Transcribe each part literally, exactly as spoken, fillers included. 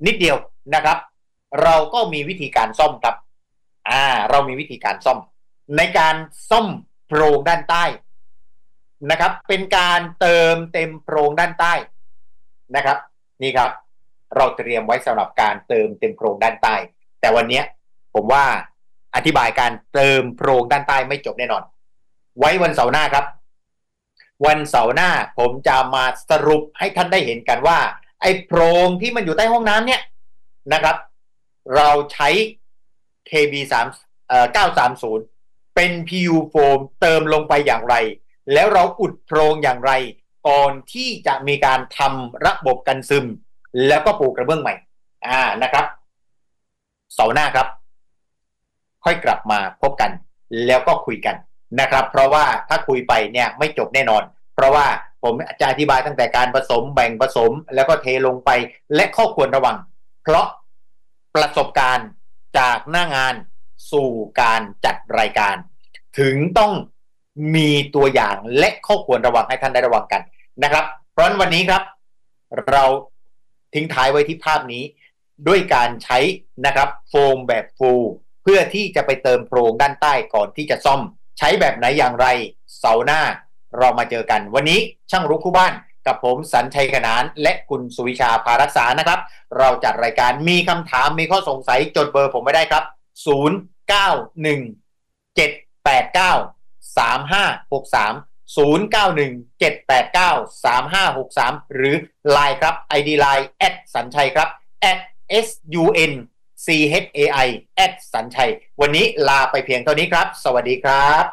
นิดเดียวนะครับเราก็มีวิธีการซ่อมครับอ่าเรามีวิธีการซ่อมในการซ่อมโพรงด้านใต้นะครับเป็นการเติมเต็มโพรงด้านใต้นะครับนี่ครับเราเตรียมไว้สำหรับการเติมเต็มโพรงด้านใต้แต่วันนี้ผมว่าอธิบายการเติมโพรงด้านใต้ไม่จบแน่นอนไว้วันเสาร์หน้าครับวันเสาร์หน้าผมจะมาสรุปให้ท่านได้เห็นกันว่าไอ้โพรงที่มันอยู่ใต้ห้องน้ำเนี่ยนะครับเราใช้ เค บี สาม เอ่อ เก้าสามศูนย์เป็น พี ยู โฟมเติมลงไปอย่างไรแล้วเราอุดโพรงอย่างไรก่อนที่จะมีการทำระบบกันซึมแล้วก็ปูกระเบื้องใหม่อ่านะครับเสาร์หน้าครับค่อยกลับมาพบกันแล้วก็คุยกันนะครับเพราะว่าถ้าคุยไปเนี่ยไม่จบแน่นอนเพราะว่าผมจะอธิบายตั้งแต่การผสมแบ่งผสมแล้วก็เทลงไปและข้อควรระวังเพราะประสบการณ์จากหน้างานสู่การจัดรายการถึงต้องมีตัวอย่างและข้อควรระวังให้ท่านได้ระวังกันนะครับเพราะฉะนั้นวันนี้ครับเราทิ้งท้ายไว้ที่ภาพนี้ด้วยการใช้นะครับโฟมแบบฟูลเพื่อที่จะไปเติมโพรงด้านใต้ก่อนที่จะซ่อมใช้แบบไหนอย่างไรเสาร์หน้าเรามาเจอกันวันนี้ช่างรู้คู่บ้านกับผมสัญชัยขนานและคุณสุวิชาภารักษานะครับเราจัดรายการมีคำถามมีข้อสงสัยจดเบอร์ผมไว้ได้ครับศูนย์ เก้า หนึ่ง เจ็ด แปด เก้า สาม ห้า หก สาม ศูนย์ เก้า หนึ่ง เจ็ด แปด เก้า สาม ห้า หก สาม หรือ ไลน์ ครับ ไอ ดี ไลน์ แอท สัญชัยครับ แอท เอส ยู เอ็น ซี เอช เอ ไอ แอท สัญชัยวันนี้ลาไปเพียงเท่านี้ครับสวัสดีครับ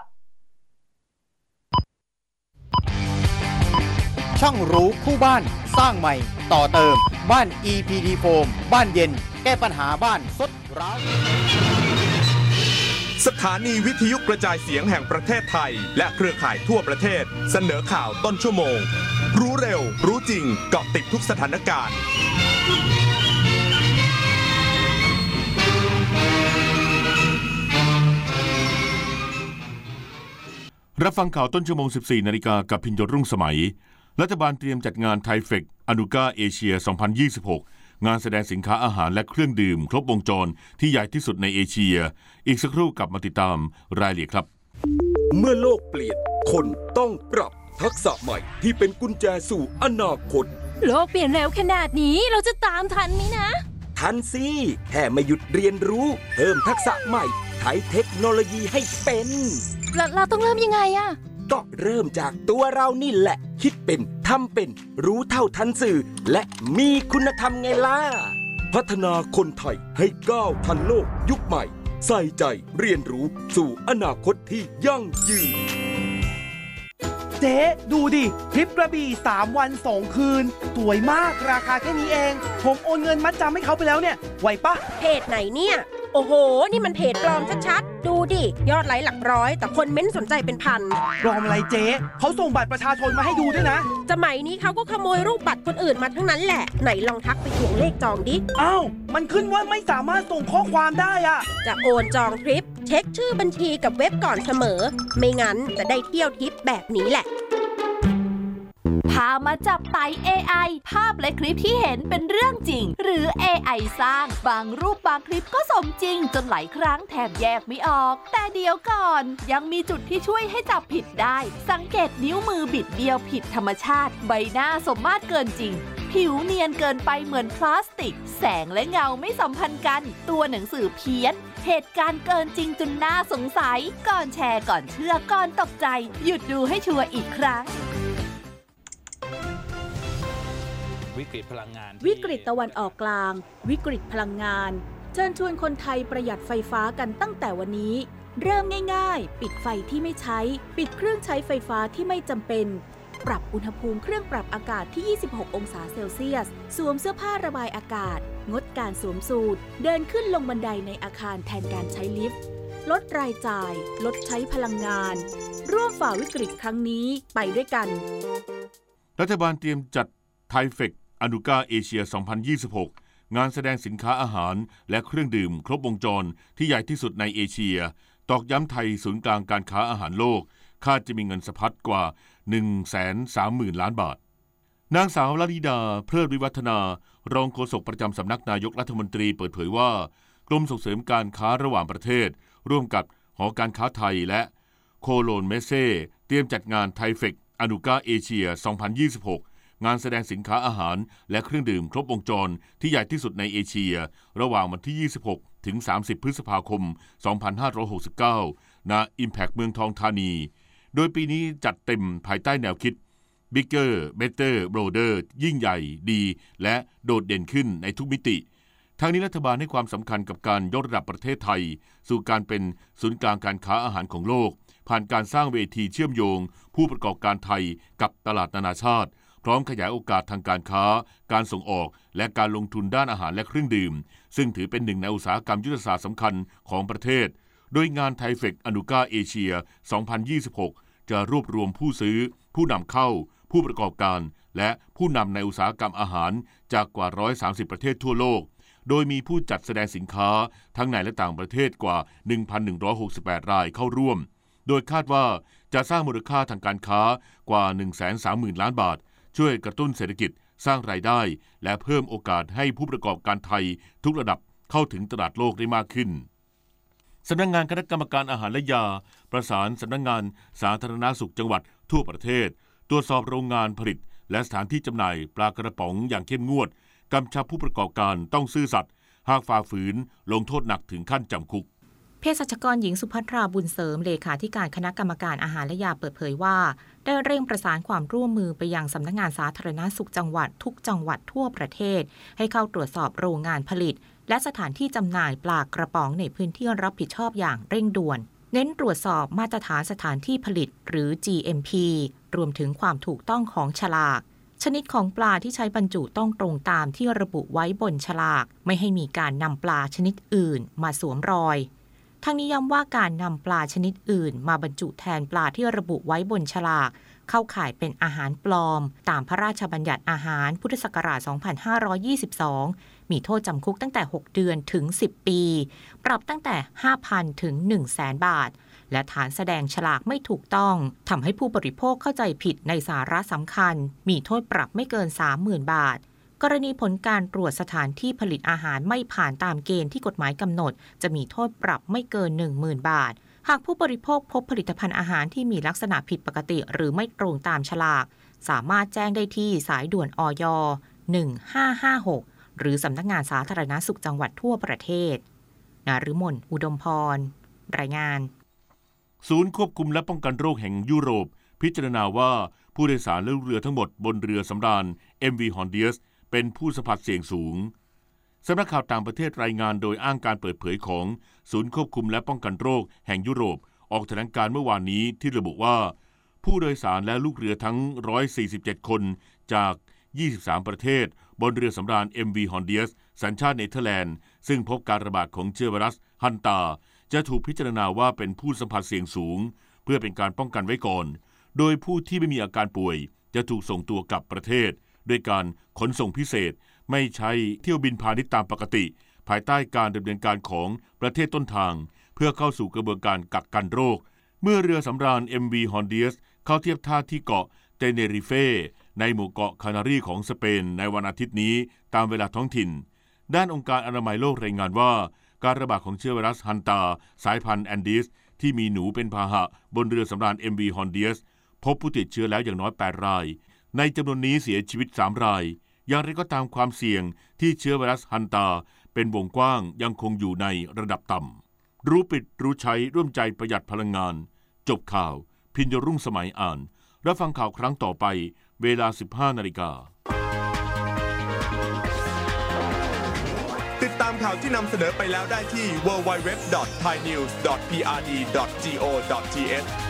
ช่างรู้คู่บ้านสร้างใหม่ต่อเติมบ้าน อี พี ดี Foam บ้านเย็นแก้ปัญหาบ้านซดร้าวสถานีวิทยุกระจายเสียงแห่งประเทศไทยและเครือข่ายทั่วประเทศเสนอข่าวต้นชั่วโมงรู้เร็วรู้จริงเกาะติดทุกสถานการณ์รับฟังข่าวต้นชั่วโมง สิบสี่ นาฬิกากับพิญโยรุ่งสมัยรัฐบาลเตรียมจัดงานไทเฟคอนุก้าเอเชีย สองพันยี่สิบหก งานแสดงสินค้าอาหารและเครื่องดื่มครบวงจรที่ใหญ่ที่สุดในเอเชียอีกสักครู่กลับมาติดตามรายละเอียดครับเมื่อโลกเปลี่ยนคนต้องปรับทักษะใหม่ที่เป็นกุญแจสู่อนาคตโลกเปลี่ยนเร็วขนาดนี้เราจะตามทันไหมนะทันสิแค่ไม่หยุดเรียนรู้เพิ่มทักษะใหม่ใช้เทคโนโลยีให้เป็นเราเราต้องเริ่มยังไงอะก็เริ่มจากตัวเรานี่แหละคิดเป็นทำเป็นรู้เท่าทันสื่อและมีคุณธรรมไงล่ะพัฒนาคนไทยให้ก้าวทันโลกยุคใหม่ใส่ใจเรียนรู้สู่อนาคตที่ยั่งยืนเจ๊ดูดิทริปกระบี่สามวันสองคืนสวยมากราคาแค่นี้เองผมโอนเงินมัดจำให้เขาไปแล้วเนี่ยไหวปะเพจไหนเนี่ยโอ้โหนี่มันเพจปลอมชัดๆดูดิยอดไลค์หลักร้อยแต่คนเม้นสนใจเป็นพันปลอมอะไรเจ๊เขาส่งบัตรประชาชนมาให้ดูด้วยนะสมัยนี้เขาก็ขโมยรูปบัตรคนอื่นมาทั้งนั้นแหละไหนลองทักไปทวงเลขจองดิอ้าวมันขึ้นว่าไม่สามารถส่งข้อความได้อะจะโอนจองทริปเช็คชื่อบัญชีกับเว็บก่อนเสมอไม่งั้นจะได้เที่ยวทริปแบบนี้แหละพามาจับไต่ เอ ไอ ภาพและคลิปที่เห็นเป็นเรื่องจริงหรือ เอ ไอ สร้างบางรูปบางคลิปก็สมจริงจนหลายครั้งแทบแยกไม่ออกแต่เดี๋ยวก่อนยังมีจุดที่ช่วยให้จับผิดได้สังเกตนิ้วมือบิดเบี้ยวผิดธรรมชาติใบหน้าสมมาตรเกินจริงผิวเนียนเกินไปเหมือนพลาสติกแสงและเงาไม่สัมพันธ์กันตัวหนังสือเพี้ยนเหตุการณ์เกินจริงจนน่าสงสัยก่อนแชร์ก่อนเชื่อก่อนตกใจหยุดดูให้ชัวร์อีกครั้งวิกฤตพลังงานวิกฤตตะวันออกกลางวิกฤตพลังงานเชิญชวนคนไทยประหยัดไฟฟ้ากันตั้งแต่วันนี้เริ่มง่ายๆปิดไฟที่ไม่ใช้ปิดเครื่องใช้ไฟฟ้าที่ไม่จำเป็นปรับอุณหภูมิเครื่องปรับอากาศที่ยี่สิบหกองศาเซลเซียสสวมเสื้อผ้าระบายอากาศงดการสวมสูทเดินขึ้นลงบันไดในอาคารแทนการใช้ลิฟต์ลดรายจ่ายลดใช้พลังงานร่วมฝ่าวิกฤตครั้งนี้ไปด้วยกันรัฐบาลเตรียมจัดไทเฟคอนุก้าเอเชีย สองพันยี่สิบหก งานแสดงสินค้าอาหารและเครื่องดื่มครบวงจรที่ใหญ่ที่สุดในเอเชียตอกย้ำไทยศูนย์กลางการค้าอาหารโลกคาดจะมีเงินสะพัดกว่า หนึ่งแสนสามหมื่น ล้านบาทนางสาวลลิดาเพลิดวิวัฒนารองโฆษกประจำสำนักนายกรัฐมนตรีเปิดเผยว่ากรมส่งเสริมการค้าระหว่างประเทศร่วมกับหอการค้าไทยและโคโลนเมเซ่เตรียมจัดงานไทเฟกอนุกาเอเชีย สองพันยี่สิบหก งานแสดงสินค้าอาหารและเครื่องดื่มครบวงจรที่ใหญ่ที่สุดในเอเชียระหว่างวันที่ ยี่สิบหกถึงสามสิบ พฤษภาคม สองพันห้าร้อยหกสิบเก้า ณ Impact เมืองทองธานีโดยปีนี้จัดเต็มภายใต้แนวคิด Bigger Better Bolder ยิ่งใหญ่ดีและโดดเด่นขึ้นในทุกมิติทางนี้รัฐบาลให้ความสำคัญกับการยกระดับประเทศไทยสู่การเป็นศูนย์กลางการค้าอาหารของโลกผ่านการสร้างเวทีเชื่อมโยงผู้ประกอบการไทยกับตลาดนานาชาติพร้อมขยายโอกาสทางการค้าการส่งออกและการลงทุนด้านอาหารและเครื่องดื่มซึ่งถือเป็นหนึ่งในอุตสาหกรรมยุทธศาสตร์สำคัญของประเทศโดยงานไทเฟกอนุกาเอเชีย สองพันยี่สิบหก จะรวบรวมผู้ซื้อผู้นำเข้าผู้ประกอบการและผู้นำในอุตสาหกรรมอาหารจากกว่าหนึ่งร้อยสามสิบประเทศทั่วโลกโดยมีผู้จัดแสดงสินค้าทั้งในและต่างประเทศกว่า หนึ่งพันหนึ่งร้อยหกสิบแปด รายเข้าร่วมโดยคาดว่าจะสร้างมูลค่าทางการค้ากว่า หนึ่งแสนสามหมื่น ล้านบาทช่วยกระตุ้นเศรษฐกิจสร้างรายได้และเพิ่มโอกาสให้ผู้ประกอบการไทยทุกระดับเข้าถึงตลาดโลกได้มากขึ้นสำนักงานคณะกรรมการอาหารและยาประสานสำนักงานสาธารณสุขจังหวัดทั่วประเทศตรวจสอบโรงงานผลิตและสถานที่จำหน่ายปลากระป๋องอย่างเข้มงวดกำชับผู้ประกอบการต้องซื่อสัตย์หากฝ่าฝืนลงโทษหนักถึงขั้นจำคุกเภสัชกรหญิงสุภัทราบุญเสริมเลขาธิการคณะกรรมการอาหารและยาเปิดเผยว่าได้เร่งประสานความร่วมมือไปยังสำนักงานสาธารณสุขจังหวัดทุกจังหวัดทั่วประเทศให้เข้าตรวจสอบโรงงานผลิตและสถานที่จำหน่ายปลากระป๋องในพื้นที่รับผิดชอบอย่างเร่งด่วนเน้นตรวจสอบมาตรฐานสถานที่ผลิตหรือ จี เอ็ม พี รวมถึงความถูกต้องของฉลากชนิดของปลาที่ใช้บรรจุต้องตรงตามที่ระบุไว้บนฉลากไม่ให้มีการนำปลาชนิดอื่นมาสวมรอยทั้งนี้ย้ำว่าการนำปลาชนิดอื่นมาบรรจุแทนปลาที่ระบุไว้บนฉลากเข้าข่ายเป็นอาหารปลอมตามพระราชบัญญัติอาหารพุทธศักราช สองพันห้าร้อยยี่สิบสอง มีโทษจำคุกตั้งแต่หกเดือนถึงสิบปีปรับตั้งแต่ ห้าพัน ถึง หนึ่งแสน บาทและฐานแสดงฉลากไม่ถูกต้องทำให้ผู้บริโภคเข้าใจผิดในสาระสำคัญมีโทษปรับไม่เกิน สามหมื่น บาทกรณีผลการตรวจสถานที่ผลิตอาหารไม่ผ่านตามเกณฑ์ที่กฎหมายกำหนดจะมีโทษปรับไม่เกิน หนึ่งหมื่น บาทหากผู้บริโภคพบผลิตภัณฑ์อาหารที่มีลักษณะผิดปกติหรือไม่ตรงตามฉลากสามารถแจ้งได้ที่สายด่วนอย หนึ่งห้าห้าหก หรือสำนักงานสาธารณสุขจังหวัดทั่วประเทศนฤมลอุดมพรรายงานศูนย์ควบคุมและป้องกันโรคแห่งยุโรปพิจารณาว่าผู้โดยสารและลูกเรือทั้งหมดบนเรือสำราญ เอ็ม วี Hondius เป็นผู้สัมผัสเสี่ยงสูงสำนักข่าวต่างประเทศรายงานโดยอ้างการเปิดเผยของศูนย์ควบคุมและป้องกันโรคแห่งยุโรปออกแถลงการเมื่อวานนี้ที่ระบุว่าผู้โดยสารและลูกเรือทั้งหนึ่งร้อยสี่สิบเจ็ดคนจากยี่สิบสามประเทศบนเรือสำราญ เอ็ม วี Hondius สัญชาติเนเธอร์แลนด์ซึ่งพบการระบาดของเชื้อไวรัสฮันตาจะถูกพิจารณาว่าเป็นผู้สัมผัสเสี่ยงสูงเพื่อเป็นการป้องกันไว้ก่อนโดยผู้ที่ไม่มีอาการป่วยจะถูกส่งตัวกลับประเทศด้วยการขนส่งพิเศษไม่ใช้เที่ยวบินพาณิชย์ตามปกติภายใต้การดำเนินการของประเทศต้นทางเพื่อเข้าสู่กระบวนการกักกันโรคเมื่อเรือสำราญ เอ็ม วี Hondius เข้าเทียบท่าที่เกาะเตเนริเฟในหมู่เกาะคานารีของสเปนในวันอาทิตย์นี้ตามเวลาท้องถิ่นด้านองค์การอนามัยโลกรายงานว่าการระบาดของเชื้อไวรัสฮันตาสายพันธุ์แอนดิสที่มีหนูเป็นพาหะบนเรือสำราญ เอ็ม วี Hondius พบผู้ติดเชื้อแล้วอย่างน้อยแปดรายในจำนวนนี้เสียชีวิตสามรายอย่างไรก็ตามความเสี่ยงที่เชื้อไวรัสฮันตาเป็นวงกว้างยังคงอยู่ในระดับต่ำรู้ปิดรู้ใช้ร่วมใจประหยัดพลังงานจบข่าวพิญญรุ่งสมัยอ่านรับฟังข่าวครั้งต่อไปเวลา สิบห้านาฬิกาติดตามข่าวที่นำเสนอไปแล้วได้ที่ ดับเบิลยู ดับเบิลยู ดับเบิลยู ดอท ไทยนิวส์ ดอท พี อาร์ ดี ดอท จี โอ ดอท ที เอช